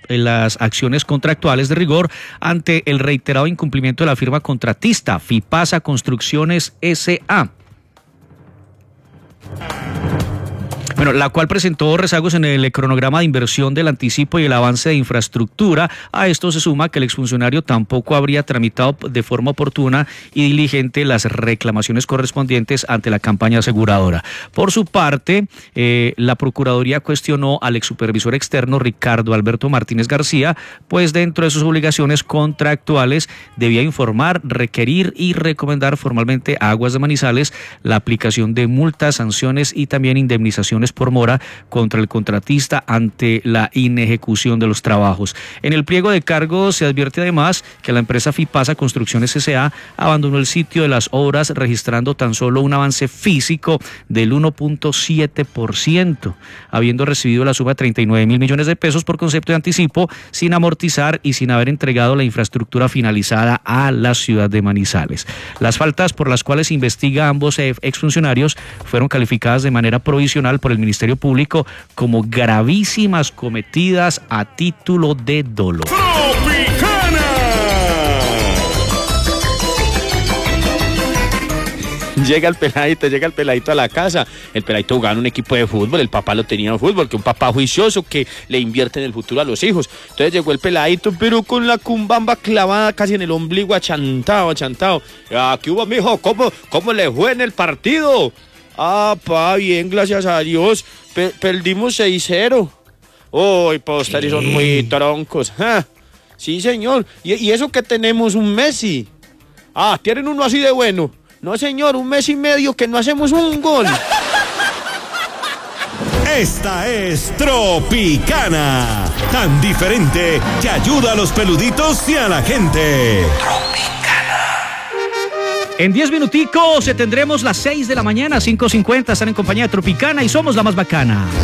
las acciones contractuales de rigor ante el reiterado incumplimiento de la firma contratista FIPASA Construcciones S.A., bueno, la cual presentó rezagos en el cronograma de inversión del anticipo y el avance de infraestructura. A esto se suma que el exfuncionario tampoco habría tramitado de forma oportuna y diligente las reclamaciones correspondientes ante la campaña aseguradora. Por su parte, la Procuraduría cuestionó al exsupervisor externo Ricardo Alberto Martínez García, pues dentro de sus obligaciones contractuales debía informar, requerir y recomendar formalmente a Aguas de Manizales la aplicación de multas, sanciones y también indemnizaciones por mora contra el contratista ante la inejecución de los trabajos. En el pliego de cargos se advierte además que la empresa FIPASA Construcciones S.A. abandonó el sitio de las obras registrando tan solo un avance físico del 1.7%, habiendo recibido la suma de 39.000 millones de pesos por concepto de anticipo, sin amortizar y sin haber entregado la infraestructura finalizada a la ciudad de Manizales. Las faltas por las cuales investiga a ambos exfuncionarios fueron calificadas de manera provisional por el Ministerio Público como gravísimas cometidas a título de dolo. Llega el peladito a la casa. El peladito jugaba en un equipo de fútbol, el papá lo tenía en fútbol, que un papá juicioso que le invierte en el futuro a los hijos. Entonces llegó el peladito, pero con la cumbamba clavada casi en el ombligo, achantado. ¿Qué hubo, mijo? ¿Cómo le fue en el partido? Pa, bien, gracias a Dios. Perdimos 6-0. Uy, posteri son muy troncos. Sí, señor. ¿Y eso que tenemos? Un Messi. ¿Tienen uno así de bueno? No, señor, 1 mes y medio que no hacemos un gol. Esta es Tropicana, tan diferente que ayuda a los peluditos y a la gente. En 10 minuticos tendremos las 6 de la mañana, 5:50. Están en compañía de Tropicana y somos la más bacana.